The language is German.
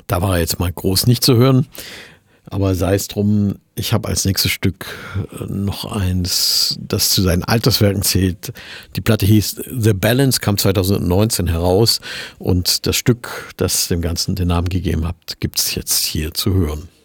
Da war er jetzt mal groß nicht zu hören, aber sei es drum, ich habe als nächstes Stück noch eins, das zu seinen Alterswerken zählt. Die Platte hieß The Balance, kam 2019 heraus und das Stück, das dem Ganzen den Namen gegeben hat, gibt es jetzt hier zu hören.